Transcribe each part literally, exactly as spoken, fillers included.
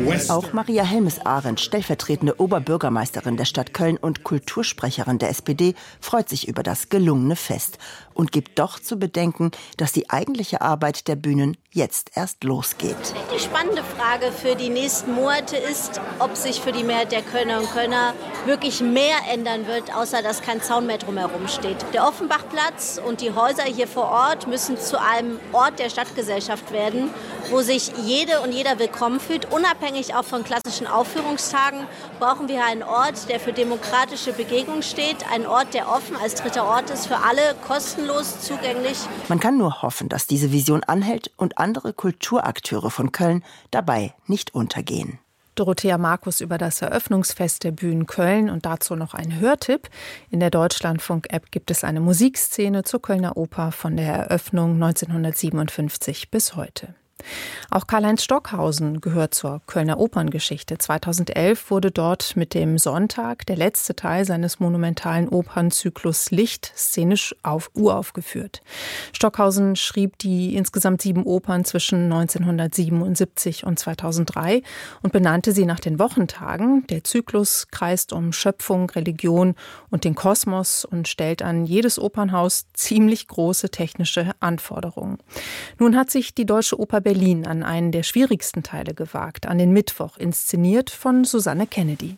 Auch Maria Helmes-Arendt, stellvertretende Oberbürgermeisterin der Stadt Köln und Kultursprecherin der S P D, freut sich über das gelungene Fest und gibt doch zu bedenken, dass die eigentliche Arbeit der Bühnen jetzt erst losgeht. Die spannende Frage für die nächsten Monate ist, ob sich für die Mehrheit der Kölner und Kölner wirklich mehr ändern wird, außer dass kein Zaun mehr drumherum steht. Der Offenbachplatz und die Häuser hier vor Ort müssen zu einem Ort der Stadtgesellschaft werden, wo sich jede und jeder willkommen fühlt. Unabhängig auch von klassischen Aufführungstagen brauchen wir einen Ort, der für demokratische Begegnung steht, ein Ort, der offen als dritter Ort ist, für alle kostenlos zugänglich. Man kann nur hoffen, dass diese Vision anhält und andere Kulturakteure von Köln dabei nicht untergehen. Dorothea Markus über das Eröffnungsfest der Bühnen Köln und dazu noch ein Hörtipp. In der Deutschlandfunk-App gibt es eine Musikszene zur Kölner Oper von der Eröffnung neunzehnhundertsiebenundfünfzig bis heute. Auch Karl-Heinz Stockhausen gehört zur Kölner Operngeschichte. zweitausendelf wurde dort mit dem Sonntag der letzte Teil seines monumentalen Opernzyklus Licht szenisch auf, uraufgeführt. Stockhausen schrieb die insgesamt sieben Opern zwischen neunzehnhundertsiebenundsiebzig und zweitausenddrei und benannte sie nach den Wochentagen. Der Zyklus kreist um Schöpfung, Religion und den Kosmos und stellt an jedes Opernhaus ziemlich große technische Anforderungen. Nun hat sich die Deutsche Oper Berlin an einen der schwierigsten Teile gewagt, an den Mittwoch, inszeniert von Susanne Kennedy.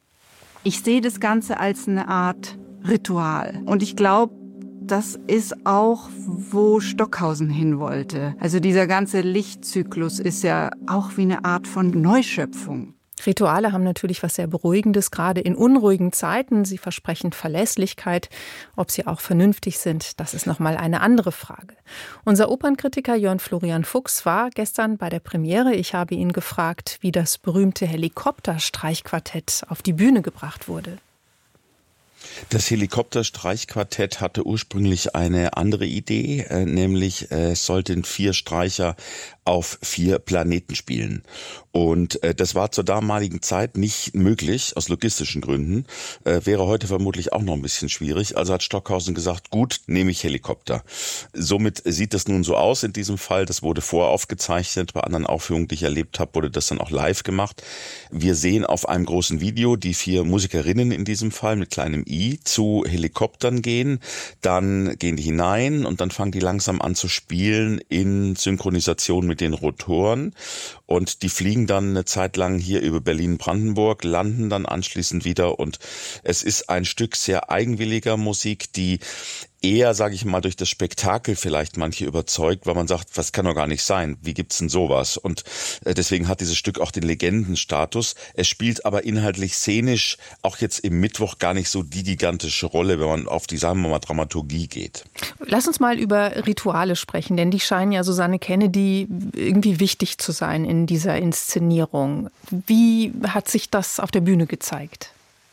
Ich sehe das Ganze als eine Art Ritual. Und ich glaube, das ist auch, wo Stockhausen hin wollte. Also dieser ganze Lichtzyklus ist ja auch wie eine Art von Neuschöpfung. Rituale haben natürlich was sehr Beruhigendes, gerade in unruhigen Zeiten. Sie versprechen Verlässlichkeit. Ob sie auch vernünftig sind, das ist nochmal eine andere Frage. Unser Opernkritiker Jörn Florian Fuchs war gestern bei der Premiere. Ich habe ihn gefragt, wie das berühmte Helikopterstreichquartett auf die Bühne gebracht wurde. Das Helikopterstreichquartett hatte ursprünglich eine andere Idee, äh, nämlich äh, es sollten vier Streicher auf vier Planeten spielen. Und äh, das war zur damaligen Zeit nicht möglich, aus logistischen Gründen. Äh, wäre heute vermutlich auch noch ein bisschen schwierig. Also hat Stockhausen gesagt, gut, nehme ich Helikopter. Somit sieht das nun so aus in diesem Fall. Das wurde voraufgezeichnet. Bei anderen Aufführungen, die ich erlebt habe, wurde das dann auch live gemacht. Wir sehen auf einem großen Video die vier Musikerinnen in diesem Fall mit kleinem I zu Helikoptern gehen. Dann gehen die hinein und dann fangen die langsam an zu spielen in Synchronisation mit den Rotoren. Und die fliegen dann eine Zeit lang hier über Berlin-Brandenburg, landen dann anschließend wieder. Und es ist ein Stück sehr eigenwilliger Musik, die eher, sage ich mal, durch das Spektakel vielleicht manche überzeugt, weil man sagt, was kann doch gar nicht sein, wie gibt's denn sowas? Und deswegen hat dieses Stück auch den Legendenstatus. Es spielt aber inhaltlich szenisch auch jetzt im Mittwoch gar nicht so die gigantische Rolle, wenn man auf die, sagen wir mal, Dramaturgie geht. Lass uns mal über Rituale sprechen, denn die scheinen ja Susanne Kennedy irgendwie wichtig zu sein in dieser Inszenierung. Wie hat sich das auf der Bühne gezeigt?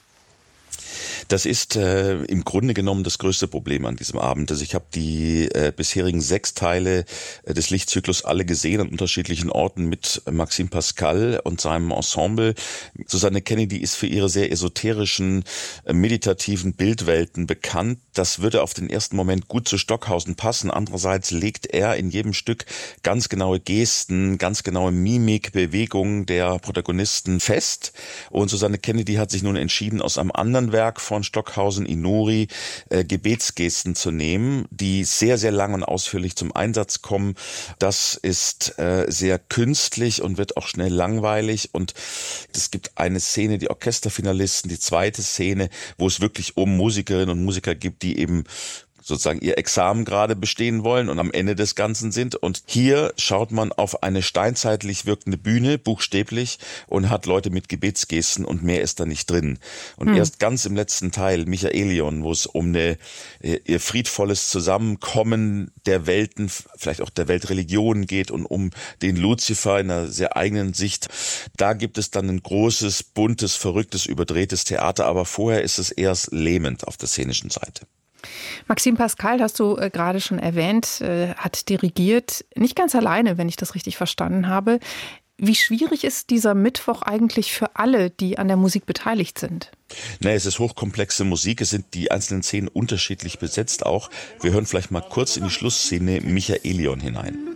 Das ist äh, im Grunde genommen das größte Problem an diesem Abend. Also ich habe die äh, bisherigen sechs Teile äh, des Lichtzyklus alle gesehen an unterschiedlichen Orten mit Maxime Pascal und seinem Ensemble. Susanne Kennedy ist für ihre sehr esoterischen, äh, meditativen Bildwelten bekannt. Das würde auf den ersten Moment gut zu Stockhausen passen. Andererseits legt er in jedem Stück ganz genaue Gesten, ganz genaue Mimik, Bewegungen der Protagonisten fest. Und Susanne Kennedy hat sich nun entschieden, aus einem anderen Werk von Stockhausen, Inuri, äh, Gebetsgesten zu nehmen, die sehr, sehr lang und ausführlich zum Einsatz kommen. Das ist äh, sehr künstlich und wird auch schnell langweilig. Und es gibt eine Szene, die Orchesterfinalisten, die zweite Szene, wo es wirklich um Musikerinnen und Musiker gibt, die eben sozusagen ihr Examen gerade bestehen wollen und am Ende des Ganzen sind. Und hier schaut man auf eine steinzeitlich wirkende Bühne, buchstäblich, und hat Leute mit Gebetsgesten und mehr ist da nicht drin. Und hm. erst ganz im letzten Teil, Michaelion, wo es um eine, ihr friedvolles Zusammenkommen der Welten, vielleicht auch der Weltreligionen geht und um den Luzifer in einer sehr eigenen Sicht, da gibt es dann ein großes, buntes, verrücktes, überdrehtes Theater, aber vorher ist es eher lähmend auf der szenischen Seite. Maxime Pascal, hast du äh, gerade schon erwähnt, äh, hat dirigiert, nicht ganz alleine, wenn ich das richtig verstanden habe. Wie schwierig ist dieser Mittwoch eigentlich für alle, die an der Musik beteiligt sind? Nee, es ist hochkomplexe Musik, es sind die einzelnen Szenen unterschiedlich besetzt auch. Wir hören vielleicht mal kurz in die Schlussszene Michaelion hinein.